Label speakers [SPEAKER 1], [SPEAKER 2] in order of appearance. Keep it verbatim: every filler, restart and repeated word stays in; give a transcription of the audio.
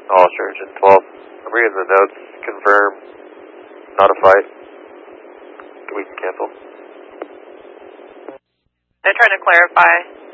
[SPEAKER 1] All Sturgeon. twelve. I'm reading the notes. Confirm. Not a fight. We can cancel.
[SPEAKER 2] They're trying to clarify.